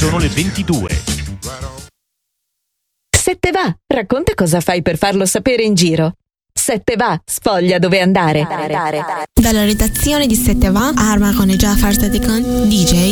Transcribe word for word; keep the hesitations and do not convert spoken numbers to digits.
Sono le ventidue. Sette va, racconta cosa fai per farlo sapere in giro. Sette va, sfoglia dove andare. Dalla redazione di Sette va, Arma con Jafar Sadikan, D J